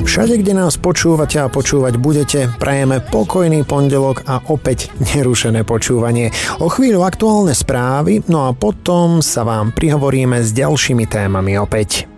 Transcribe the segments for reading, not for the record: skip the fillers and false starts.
Všade, kde nás počúvate a počúvať budete, prajeme pokojný pondelok a opäť nerušené počúvanie. O chvíľu aktuálne správy, no a potom sa vám prihovoríme s ďalšími témami opäť.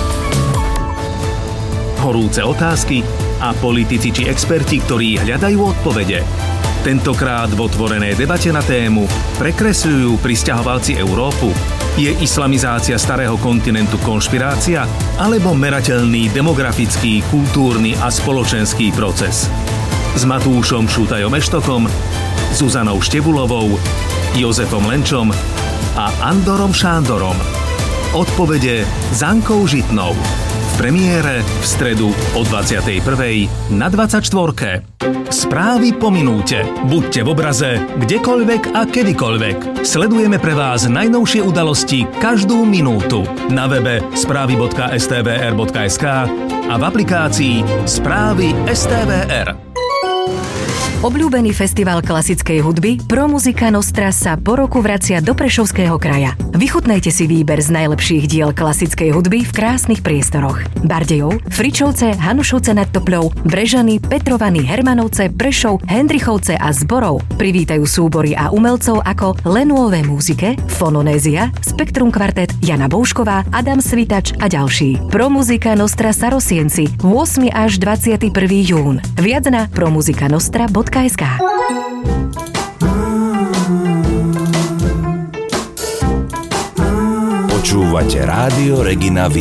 Horúce otázky a politici či experti, ktorí hľadajú odpovede. Tentokrát v otvorenej debate na tému prekresľujú prisťahovalci Európu? Je islamizácia starého kontinentu konšpirácia alebo merateľný demografický, kultúrny a spoločenský proces? S Matúšom Šútajom Eštokom, Zuzanou Števulovou, Jozefom Lenčom a Andorom Šándorom. Odpovede s Ankou Žitnou. V premiére v stredu o 21:00 na 24. Správy po minúte. Buďte v obraze, kdekoľvek a kedykoľvek. Sledujeme pre vás najnovšie udalosti každú minútu. Na webe správy.stvr.sk a v aplikácii Správy STVR. Obľúbený festival klasickej hudby ProMuzica Nostra sa po roku vracia do Prešovského kraja. Vychutnajte si výber z najlepších diel klasickej hudby v krásnych priestoroch. Bardejov, Fričovce, Hanušovce nad Topľou, Brežany, Petrovany, Hermanovce, Prešov, Hendrichovce a Zborov privítajú súbory a umelcov ako Lenuové múzike, Fononézia, Spektrum kvartet, Jana Boušková, Adam Svitač a ďalší. ProMuzica Nostra Sarosienci 8. až 21. jún. Viac na promuzikanostra.sk. Počúvate Rádio Regina